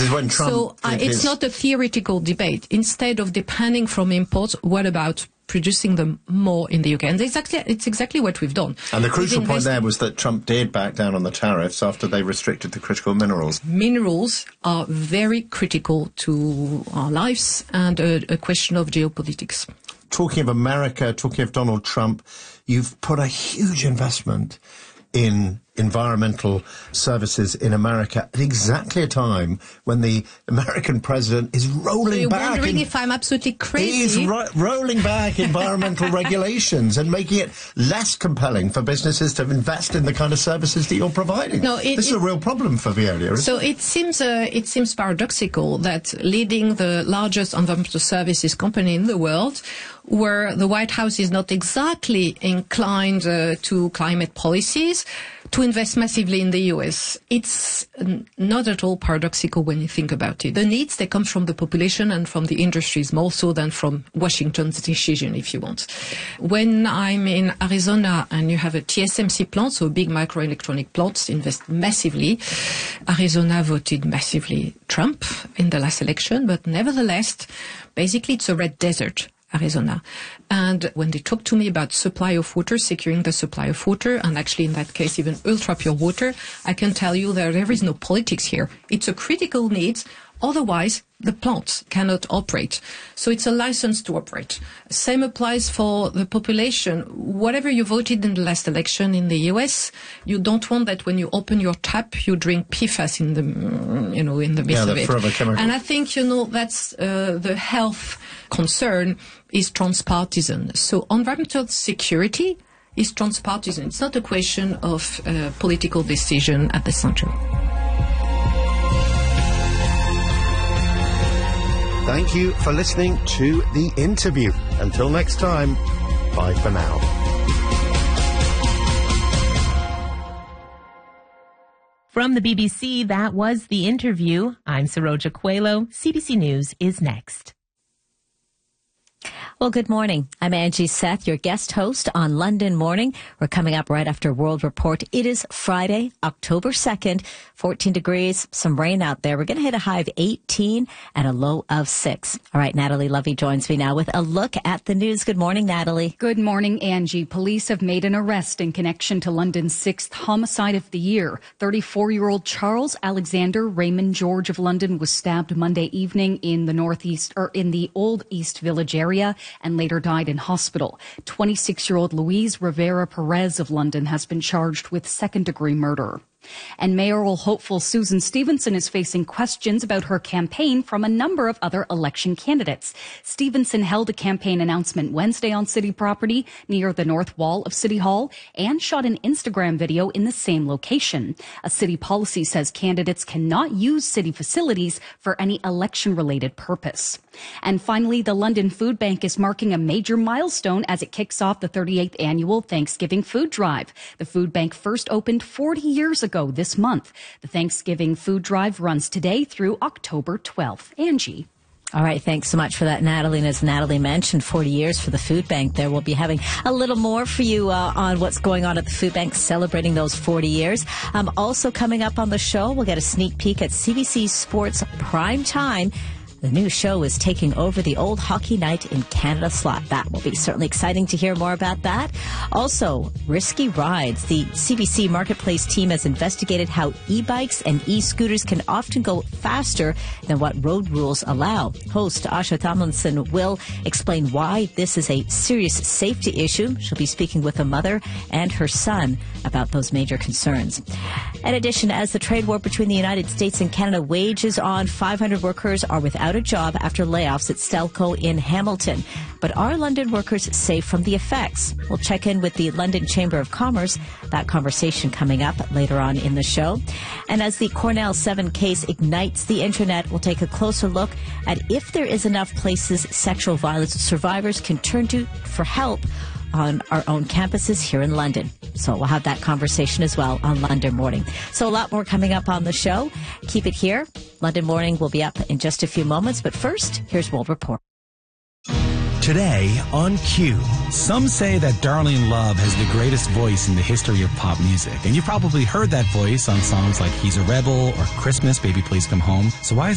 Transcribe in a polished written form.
is when Trump... it's not a theoretical debate. Instead of depending from imports, what about producing them more in the UK? And it's exactly what we've done. And the crucial point there was that Trump did back down on the tariffs after they restricted the critical minerals. Minerals are very critical to our lives and a question of geopolitics. Talking of America, talking of Donald Trump, you've put a huge investment in environmental services in America at exactly a time when the American president is rolling back. You're wondering if I'm absolutely crazy. He's rolling back environmental regulations and making it less compelling for businesses to invest in the kind of services that you're providing. This is a real problem for Veolia, isn't it? It seems paradoxical that leading the largest environmental services company in the world, where the White House is not exactly inclined to climate policies, to invest massively in the US. It's not at all paradoxical when you think about it. The needs, they come from the population and from the industries more so than from Washington's decision, if you want. When I'm in Arizona and you have a TSMC plant, so a big microelectronic plant, invest massively. Arizona voted massively Trump in the last election, but nevertheless, basically it's a red desert, Arizona. And when they talk to me about supply of water, securing the supply of water, and actually in that case even ultra-pure water, I can tell you that there is no politics here. It's a critical need. Otherwise, the plants cannot operate. So it's a license to operate. Same applies for the population. Whatever you voted in the last election in the US, you don't want that when you open your tap, you drink PFAS in the midst of it. Forever chemical. And I think, that's the health concern is transpartisan. So environmental security is transpartisan. It's not a question of political decision at the center. Thank you for listening to The Interview. Until next time, bye for now. From the BBC, that was The Interview. I'm Saroja Coelho. CBC News is next. Well, good morning. I'm Angie Seth, your guest host on London Morning. We're coming up right after World Report. It is Friday, October 2nd, 14 degrees, some rain out there. We're going to hit a high of 18 and a low of 6. All right, Natalie Lovey joins me now with a look at the news. Good morning, Natalie. Good morning, Angie. Police have made an arrest in connection to London's 6th homicide of the year. 34-year-old Charles Alexander Raymond George of London was stabbed Monday evening in the Old East Village area and later died in hospital. 26-year-old Louise Rivera Perez of London has been charged with second-degree murder. And mayoral hopeful Susan Stevenson is facing questions about her campaign from a number of other election candidates. Stevenson held a campaign announcement Wednesday on city property near the north wall of City Hall and shot an Instagram video in the same location. A city policy says candidates cannot use city facilities for any election-related purpose. And finally, the London Food Bank is marking a major milestone as it kicks off the 38th annual Thanksgiving Food Drive. The food bank first opened 40 years ago this month. The Thanksgiving Food Drive runs today through October 12th. Angie. All right, thanks so much for that, Natalie. And as Natalie mentioned, 40 years for the food bank there. We'll be having a little more for you on what's going on at the food bank, celebrating those 40 years. Also coming up on the show, we'll get a sneak peek at CBC Sports Prime Time. The new show is taking over the old Hockey Night in Canada slot. That will be certainly exciting to hear more about that. Also, risky rides. The CBC Marketplace team has investigated how e-bikes and e-scooters can often go faster than what road rules allow. Host Asha Tomlinson will explain why this is a serious safety issue. She'll be speaking with a mother and her son about those major concerns. In addition, as the trade war between the United States and Canada wages on, 500 workers are without a job after layoffs at Stelco in Hamilton. But are London workers safe from the effects? We'll check in with the London Chamber of Commerce. That conversation coming up later on in the show. And as the Cornell 7 case ignites the internet, we'll take a closer look at if there is enough places sexual violence survivors can turn to for help on our own campuses here in London. So we'll have that conversation as well on London Morning. So a lot more coming up on the show. Keep it here. London Morning will be up in just a few moments. But first, here's World Report. Today on Q, some say that Darlene Love has the greatest voice in the history of pop music. And you've probably heard that voice on songs like He's a Rebel or Christmas, Baby Please Come Home. So why is